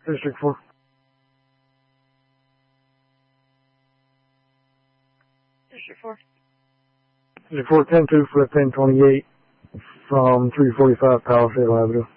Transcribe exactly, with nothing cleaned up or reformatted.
District four. District four. District four, ten two for ten twenty-eight from three forty-five Palisade Avenue.